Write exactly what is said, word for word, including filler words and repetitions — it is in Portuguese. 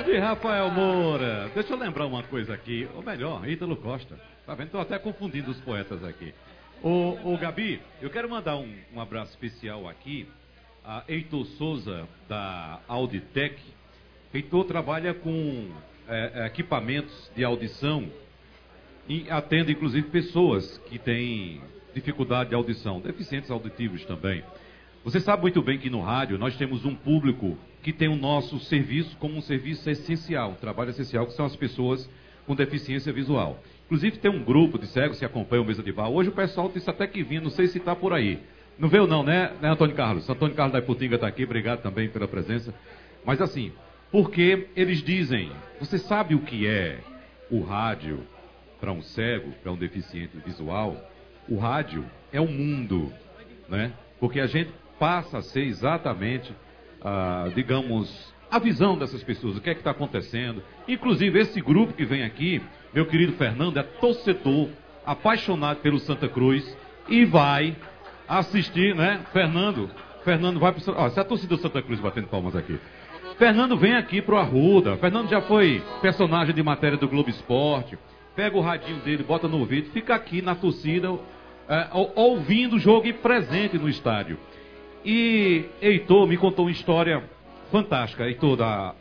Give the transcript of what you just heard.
E Rafael Moura, deixa eu lembrar uma coisa aqui, ou melhor, Ítalo Costa. Tá vendo? Estou até confundindo os poetas aqui. Ô, ô Gabi, eu quero mandar um, um abraço especial aqui a Heitor Souza, da Auditec. Heitor trabalha com é, equipamentos de audição e atende inclusive pessoas que têm dificuldade de audição, deficientes auditivos também. Você sabe muito bem que no rádio nós temos um público que tem o nosso serviço como um serviço essencial, um trabalho essencial, que são as pessoas com deficiência visual. Inclusive tem um grupo de cegos que acompanha o Mesa de Bar. Hoje o pessoal disse até que vinha, não sei se está por aí. Não veio não, né, né Antônio Carlos? Antônio Carlos da Iputinga está aqui, obrigado também pela presença. Mas assim, porque eles dizem, você sabe o que é o rádio para um cego, para um deficiente visual? O rádio é o mundo, né? Porque a gente passa a ser exatamente, ah, digamos, a visão dessas pessoas, o que é que está acontecendo. Inclusive, esse grupo que vem aqui, meu querido Fernando, é torcedor, apaixonado pelo Santa Cruz, e vai assistir, né? Fernando, Fernando vai para o... Ó, essa é a torcida do Santa Cruz batendo palmas aqui. Fernando vem aqui pro Arruda. Fernando já foi personagem de matéria do Globo Esporte. Pega o radinho dele, bota no ouvido, fica aqui na torcida, é, ouvindo o jogo e presente no estádio. E Heitor me contou uma história fantástica, Heitor da